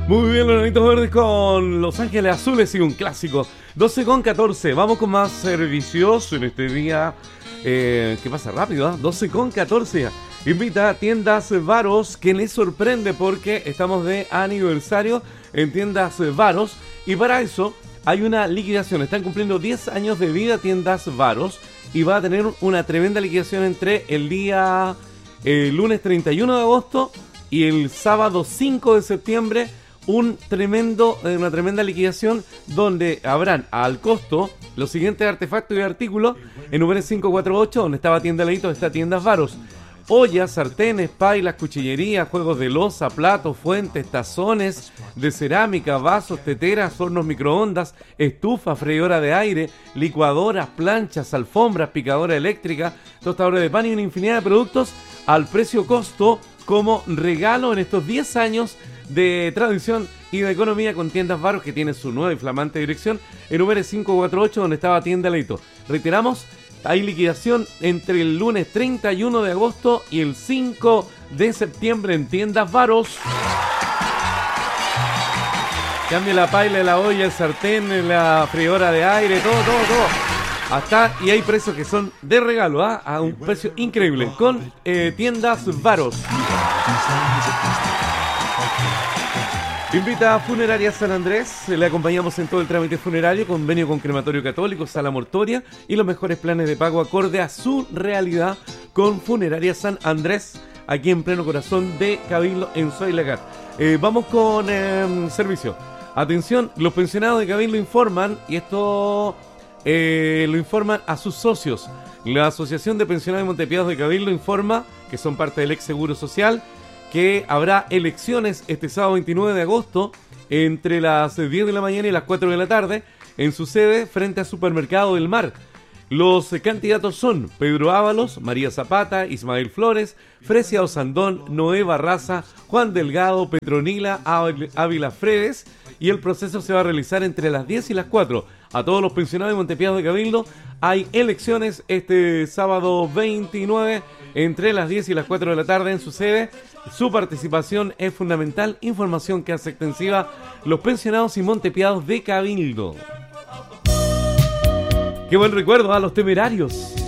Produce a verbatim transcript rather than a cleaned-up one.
Muy bien, los Enanitos Verdes con Los Ángeles Azules y un clásico. doce con catorce, vamos con más servicios en este día. Eh, ¿Qué pasa rápido? ¿eh? doce con catorce. Invita a Tiendas Varos, que les sorprende porque estamos de aniversario en Tiendas Varos. Y para eso hay una liquidación. Están cumpliendo diez años de vida Tiendas Varos. Y va a tener una tremenda liquidación entre el día eh, lunes treinta y uno de agosto y el sábado cinco de septiembre. Un tremendo, una tremenda liquidación donde habrán al costo los siguientes artefactos y artículos en número quinientos cuarenta y ocho, donde estaba Tienda Leito, está Tiendas Varos. Ollas, sartenes, pailas, cuchillería, juegos de loza, platos, fuentes, tazones de cerámica, vasos, teteras, hornos microondas, estufa, freidora de aire, licuadoras, planchas, alfombras, picadora eléctrica, tostadora de pan y una infinidad de productos al precio costo como regalo en estos diez años de tradición y de economía con Tiendas Varos, que tiene su nueva y flamante dirección en número quinientos cuarenta y ocho, donde estaba Tienda Leito. Reiteramos, hay liquidación entre el lunes treinta y uno de agosto y el cinco de septiembre en Tiendas Varos. Cambia la paila, la olla, el sartén, la freidora de aire, todo, todo, todo. Hasta, y hay precios que son de regalo, ¿ah? A un precio increíble con eh, Tiendas Varos. Invita a Funeraria San Andrés, le acompañamos en todo el trámite funerario, convenio con Crematorio Católico, Sala Mortuoria y los mejores planes de pago acorde a su realidad con Funeraria San Andrés, aquí en pleno corazón de Cabildo en Soylacar. Eh, vamos con eh, servicio. Atención, los pensionados de Cabildo informan, y esto eh, lo informan a sus socios. La Asociación de Pensionados de Montepiados de Cabildo informa, que son parte del ex Seguro Social, que habrá elecciones este sábado veintinueve de agosto entre las diez de la mañana y las cuatro de la tarde en su sede frente al Supermercado del Mar. Los candidatos son Pedro Ábalos, María Zapata, Ismael Flores, Fresia Osandón, Noé Barraza, Juan Delgado, Petronila Ávila Fredes, y el proceso se va a realizar entre las diez y las cuatro. A todos los pensionados de Montepiados de Cabildo hay elecciones este sábado veintinueve entre las diez y las cuatro de la tarde en su sede. Su participación es fundamental. Información que hace extensiva los pensionados y Montepiados de Cabildo. Qué buen recuerdo a los Temerarios.